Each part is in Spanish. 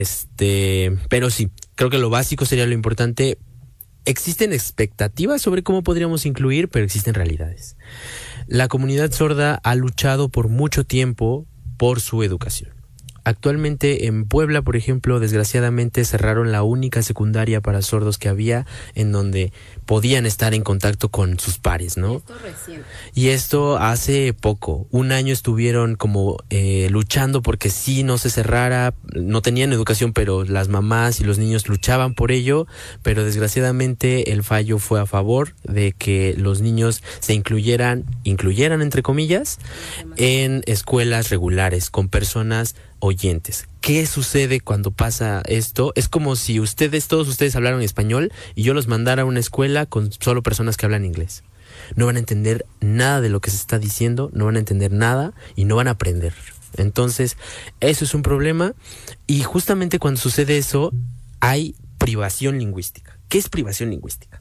Pero sí, creo que lo básico sería lo importante. Existen expectativas sobre cómo podríamos incluir, pero existen realidades. La comunidad sorda ha luchado por mucho tiempo por su educación. Actualmente en Puebla, por ejemplo, desgraciadamente cerraron la única secundaria para sordos que había, en donde podían estar en contacto con sus pares, ¿no? Esto recién. Y esto hace poco. Un año estuvieron como luchando porque sí no se cerrara. No tenían educación, pero las mamás y los niños luchaban por ello. Pero desgraciadamente el fallo fue a favor de que los niños se incluyeran entre comillas, en escuelas regulares con personas oyentes. ¿Qué sucede cuando pasa esto? Es como si todos ustedes hablaran español y yo los mandara a una escuela con solo personas que hablan inglés. No van a entender nada de lo que se está diciendo, no van a entender nada y no van a aprender. Entonces, eso es un problema, y justamente cuando sucede eso, hay privación lingüística. ¿Qué es privación lingüística?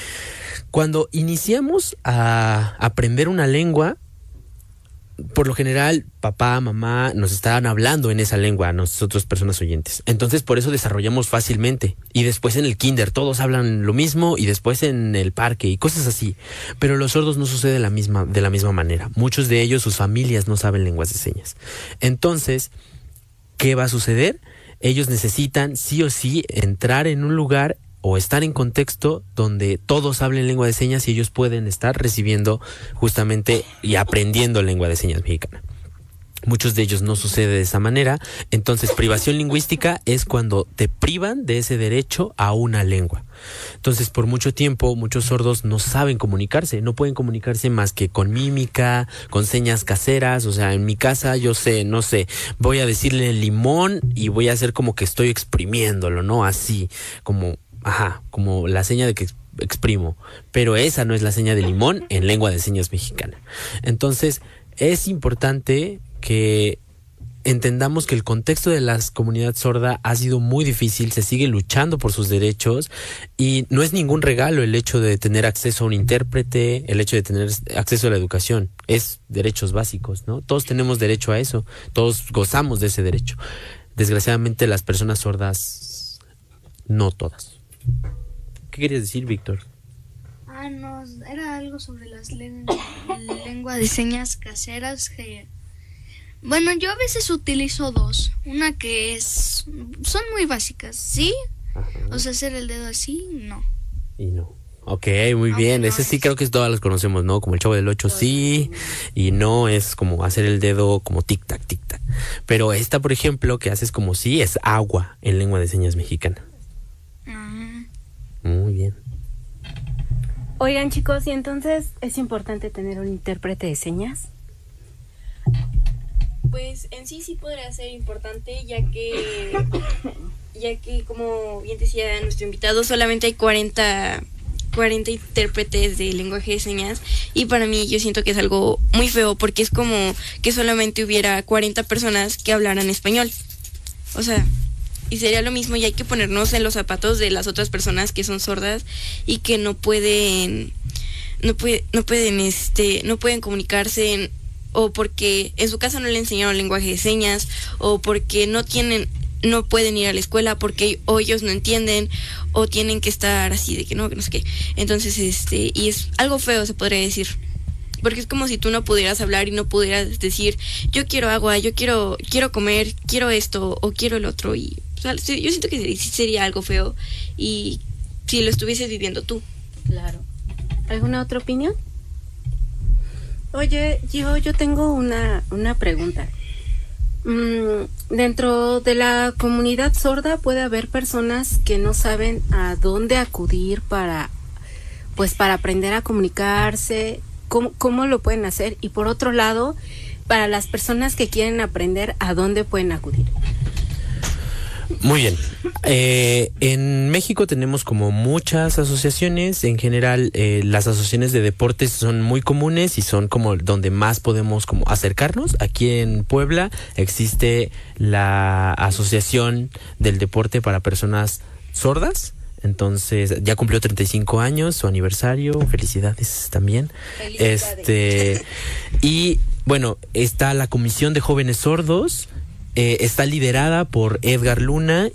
Cuando iniciamos a aprender una lengua, por lo general, papá, mamá nos estaban hablando en esa lengua, nosotros personas oyentes. Entonces, por eso desarrollamos fácilmente. Y después en el kinder todos hablan lo mismo, y después en el parque y cosas así. Pero los sordos no sucede de la misma manera. Muchos de ellos, sus familias no saben lenguas de señas. Entonces, ¿qué va a suceder? Ellos necesitan sí o sí entrar en un lugar o estar en contexto donde todos hablen lengua de señas y ellos pueden estar recibiendo justamente y aprendiendo lengua de señas mexicana. Muchos de ellos no sucede de esa manera. Entonces, privación lingüística es cuando te privan de ese derecho a una lengua. Entonces, por mucho tiempo, muchos sordos no saben comunicarse, no pueden comunicarse más que con mímica, con señas caseras. O sea, en mi casa yo no sé, voy a decirle limón y voy a hacer como que estoy exprimiéndolo, ¿no? Así, como la seña de que exprimo. Pero esa no es la seña de limón en lengua de señas mexicana. Entonces, es importante que entendamos que el contexto de la comunidad sorda ha sido muy difícil, se sigue luchando por sus derechos, y no es ningún regalo el hecho de tener acceso a un intérprete, el hecho de tener acceso a la educación. Es derechos básicos, ¿no? Todos tenemos derecho a eso, todos gozamos de ese derecho. Desgraciadamente las personas sordas, no todas. ¿Qué querías decir, Víctor? No, era algo sobre las lenguas de señas caseras que... Bueno, yo a veces utilizo dos. Una que son muy básicas, ¿sí? Ajá. O sea, hacer el dedo así, no. Y no. Ok, muy bien. Ese sí creo que todas las conocemos, ¿no? Como el Chavo del 8, sí. Y no es como hacer el dedo como tic-tac, tic-tac. Pero esta, por ejemplo, que haces como sí, es agua en lengua de señas mexicana. Muy bien. Oigan, chicos, ¿y entonces es importante tener un intérprete de señas? Pues en sí podría ser importante, ya que como bien decía nuestro invitado, solamente hay 40 intérpretes de lenguaje de señas, y para mí yo siento que es algo muy feo, porque es como que solamente hubiera 40 personas que hablaran español. O sea, y sería lo mismo, y hay que ponernos en los zapatos de las otras personas que son sordas y que no pueden comunicarse, o porque en su casa no le enseñaron lenguaje de señas, o porque no pueden ir a la escuela porque o ellos no entienden, o tienen que estar así de que no sé qué. Entonces, y es algo feo, se podría decir, porque es como si tú no pudieras hablar y no pudieras decir, yo quiero agua, yo quiero comer, quiero esto o quiero el otro. Y o sea, yo siento que sí sería algo feo, y si lo estuvieses viviendo tú. Claro. ¿Alguna otra opinión? Oye, yo tengo una pregunta. Dentro de la comunidad sorda puede haber personas que no saben a dónde acudir para aprender a comunicarse. ¿Cómo lo pueden hacer? Y por otro lado, para las personas que quieren aprender, ¿a dónde pueden acudir? Muy bien. En México tenemos como muchas asociaciones. En general, las asociaciones de deportes son muy comunes y son como donde más podemos como acercarnos. Aquí en Puebla existe la Asociación del Deporte para Personas Sordas. Entonces, ya cumplió 35 años, su aniversario. Felicidades también. Felicidades. Y bueno, está la Comisión de Jóvenes Sordos. Está liderada por Edgar Luna